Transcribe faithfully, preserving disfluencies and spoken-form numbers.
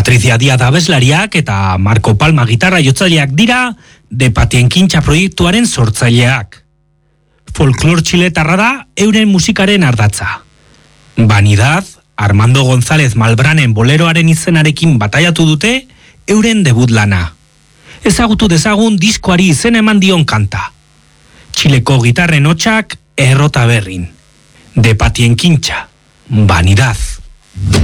Patricia Díaz abeslariak eta Marco Palma gitarra jotzaileak dira De Patien Kintxa proiektuaren sortzaileak. Folklor txiletarra da euren musikaren ardatza. Vanidad, Armando González Malbranen boleroaren izenarekin bataiatu dute euren debut lana. Ezagutu dezagun diskoari izen eman dion kanta. Txileko gitarren hotsak errota berrin. De Patien Kintxa, Vanidad.